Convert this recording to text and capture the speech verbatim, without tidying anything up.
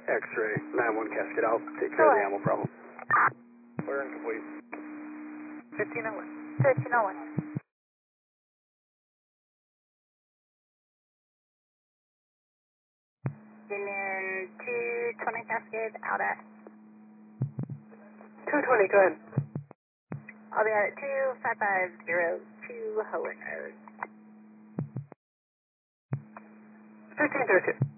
X-ray, nine one Cascade, I'll take care Sure. of the ammo problem. Clear and complete. fifteen oh one. fifteen oh one. Union two twenty Cascade, out at? two twenty, go ahead. I'll be at two five five zero two Hohen Road. fifteen thirty-two.